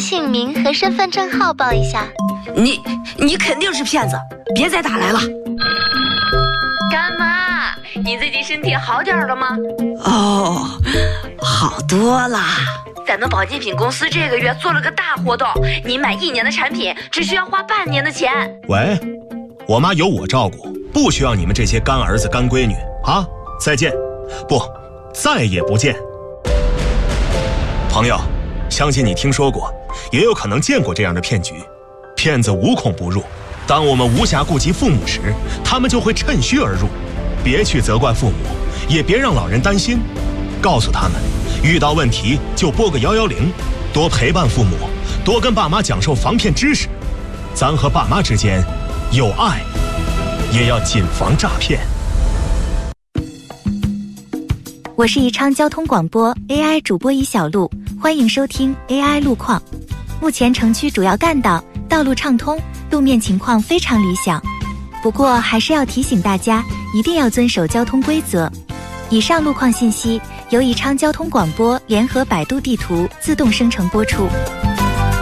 姓名和身份证号报一下。 你肯定是骗子，别再打来了。 干妈，你最近身体好点了吗？ 哦，好多啦。 咱们保健品公司这个月做了个大活动，你买1年的产品只需要花半年的钱。 喂，我妈有我照顾，不需要你们这些干儿子干闺女啊！再见，不，再也不见。朋友，相信你听说过，也有可能见过这样的骗局。骗子无孔不入，当我们无暇顾及父母时，他们就会趁虚而入。别去责怪父母，也别让老人担心，告诉他们，遇到问题就拨个110，多陪伴父母，多跟爸妈讲授防骗知识。咱和爸妈之间有爱，也要谨防诈骗。 我是宜昌交通广播 AI 主播宜小璐，欢迎收听 AI 路况。目前城区主要干道道路畅通，路面情况非常理想。不过还是要提醒大家，一定要遵守交通规则。以上路况信息由宜昌交通广播联合百度地图自动生成播出。